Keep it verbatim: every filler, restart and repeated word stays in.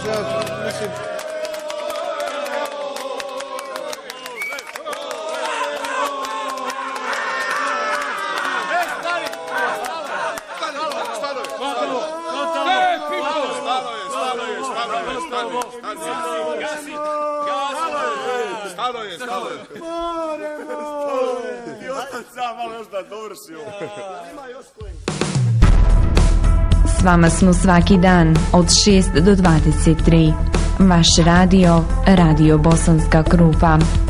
ja mislim... Stalo je, stalo je. More, more. I ostav sam malo još da dovrši ovo. S vama smo svaki dan od šest do dvadeset tri. Vaš radio, Radio Bosanska Krupa.